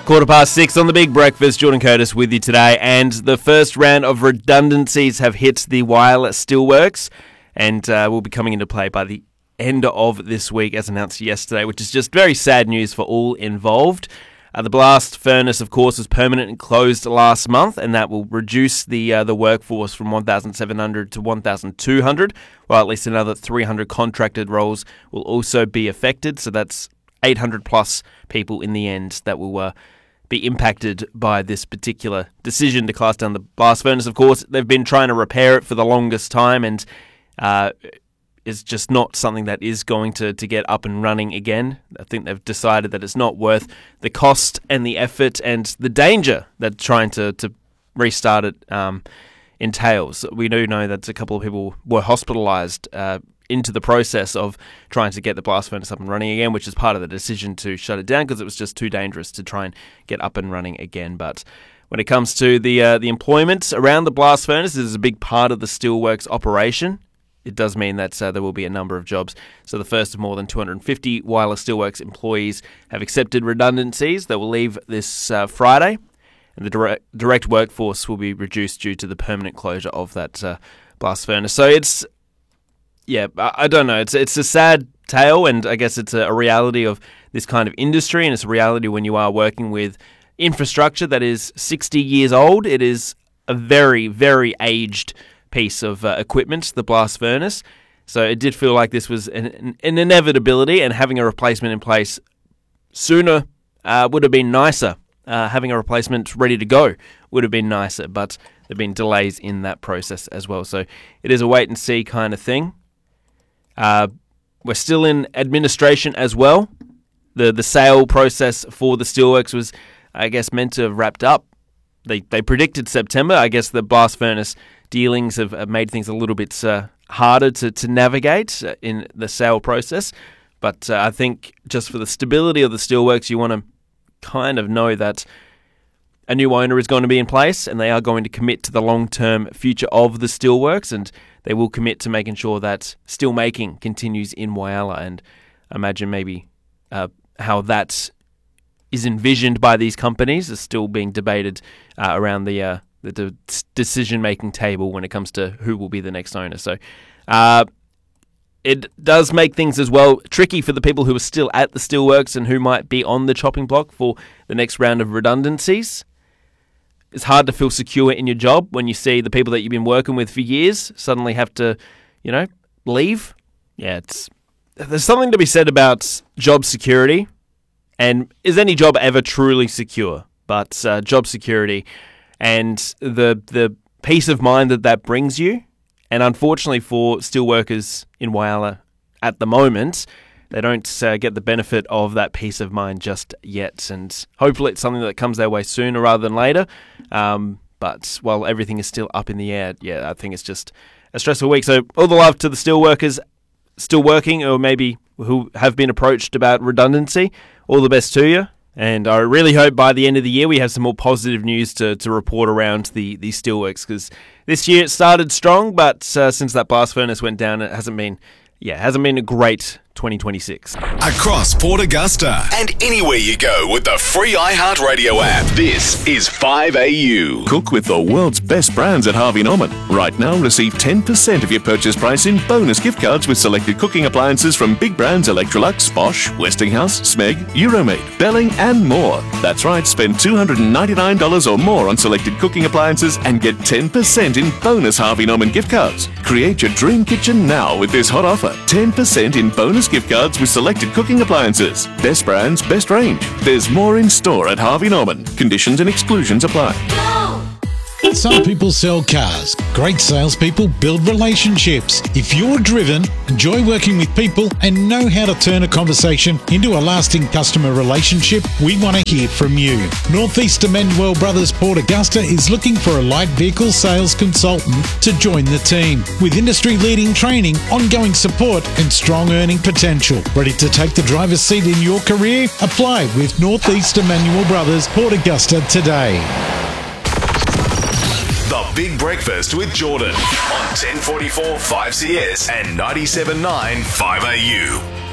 6:15 on the Big Breakfast. Jordan Curtis with you today, and the first round of redundancies have hit the Whyalla Steelworks, and will be coming into play by the end of this week, as announced yesterday, which is just very sad news for all involved. The blast furnace, of course, was permanently closed last month, and that will reduce the workforce from 1,700 to 1,200, while at least another 300 contracted roles will also be affected. So that's 800 plus people in the end that will be impacted by this particular decision to close down the blast furnace. Of course, they've been trying to repair it for the longest time, and it's just not something that is going to get up and running again. I think they've decided that it's not worth the cost and the effort and the danger that trying to restart it entails. We do know that a couple of people were hospitalised into the process of trying to get the blast furnace up and running again, which is part of the decision to shut it down because it was just too dangerous to try and get up and running again. But when it comes to the employment around the blast furnace, this is a big part of the Steelworks operation. It does mean that there will be a number of jobs. So the first of more than 250 Whyalla Steelworks employees have accepted redundancies that will leave this Friday, and the direct workforce will be reduced due to the permanent closure of that blast furnace. So it's, yeah, I don't know. It's a sad tale, and I guess it's a reality of this kind of industry, and it's a reality when you are working with infrastructure that is 60 years old. It is a very, very aged piece of equipment, the blast furnace. So it did feel like this was an inevitability, and having a replacement in place sooner would have been nicer. Having a replacement ready to go would have been nicer, but there have been delays in that process as well. So it is a wait and see kind of thing. We're still in administration as well. The sale process for the Steelworks was, I guess, meant to have wrapped up. They predicted September. I guess the blast furnace dealings have made things a little bit harder to navigate in the sale process. But I think just for the stability of the Steelworks, you want to kind of know that a new owner is going to be in place, and they are going to commit to the long-term future of the Steelworks, and they will commit to making sure that steelmaking continues in Whyalla. And imagine maybe how that is envisioned by these companies is still being debated around the decision-making table when it comes to who will be the next owner. So it does make things as well tricky for the people who are still at the Steelworks and who might be on the chopping block for the next round of redundancies. It's hard to feel secure in your job when you see the people that you've been working with for years suddenly have to, leave. Yeah, there's something to be said about job security. And is any job ever truly secure? But job security and the peace of mind that brings you. And unfortunately for steelworkers in Whyalla at the moment, they don't get the benefit of that peace of mind just yet. And hopefully it's something that comes their way sooner rather than later. But while everything is still up in the air, yeah, I think it's just a stressful week. So all the love to the steelworkers still working, or maybe who have been approached about redundancy. All the best to you. And I really hope by the end of the year we have some more positive news to report around the Steelworks, because this year it started strong, but since that blast furnace went down, it hasn't been a great 2026. Across Port Augusta and anywhere you go with the free iHeartRadio app. This is 5AU. Cook with the world's best brands at Harvey Norman. Right now, receive 10% of your purchase price in bonus gift cards with selected cooking appliances from big brands Electrolux, Bosch, Westinghouse, Smeg, Euromade, Belling, and more. That's right, spend $299 or more on selected cooking appliances and get 10% in bonus Harvey Norman gift cards. Create your dream kitchen now with this hot offer. 10% in bonus gift cards with selected cooking appliances. Best brands, best range. There's more in store at Harvey Norman. Conditions and exclusions apply. Some people sell cars. Great salespeople build relationships. If you're driven, enjoy working with people, and know how to turn a conversation into a lasting customer relationship, we want to hear from you. Northeast Emmanuel Brothers Port Augusta is looking for a light vehicle sales consultant to join the team. With industry-leading training, ongoing support, and strong earning potential. Ready to take the driver's seat in your career? Apply with Northeast Emmanuel Brothers Port Augusta today. The Big Breakfast with Jordan on 1044 5CS and 97.9 5AU.